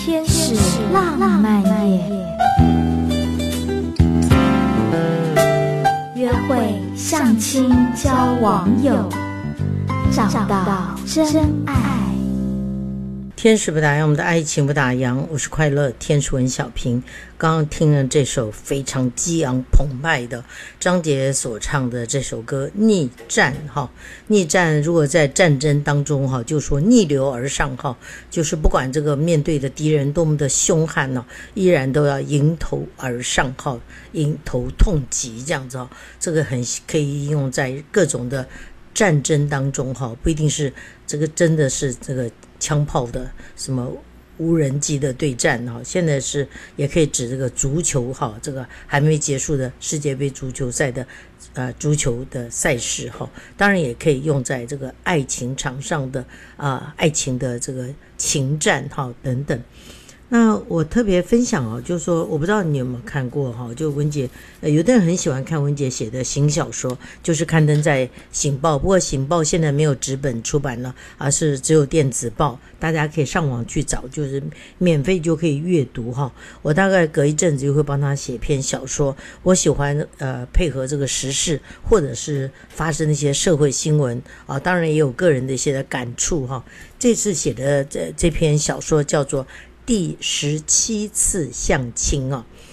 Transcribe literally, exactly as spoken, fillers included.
天使浪漫夜，约会相亲交网友，找到真爱。 天使不打烊，我们的爱情不打烊。我是快乐天使文小平。刚刚听了这首非常激昂澎湃的张杰所唱的这首歌《逆战》哈，逆战如果在战争当中哈，就说逆流而上哈，就是不管这个面对的敌人多么的凶悍呢，依然都要迎头而上哈，迎头痛击这样子哈，这个很可以应用在各种的战争当中哈，不一定是这个真的是这个枪炮的什么无人机的对战哈，现在是也可以指这个足球哈，这个还没结束的世界杯足球赛的呃足球的赛事哈，当然也可以用在这个爱情场上的啊、呃、爱情的这个情战哈等等。那我特别分享哦，就是说我不知道你有没有看过哈，就文姐、呃、有的人很喜欢看文姐写的行小说，就是刊登在行报，不过行报现在没有纸本出版了，而是只有电子报，大家可以上网去找，就是免费就可以阅读哈。我大概隔一阵子就会帮他写篇小说，我喜欢呃配合这个时事或者是发生一些社会新闻啊，当然也有个人的一些的感触哈。这次写的这这篇小说叫做第十七次相亲啊，